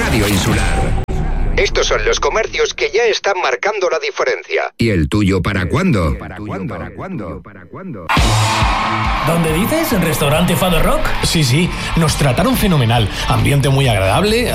Radio Insular. Estos son los comercios que ya están marcando la diferencia. ¿Y el tuyo para cuándo? ¿Dónde dices? ¿Restaurante Fado Rock? Sí, nos trataron fenomenal. Ambiente muy agradable.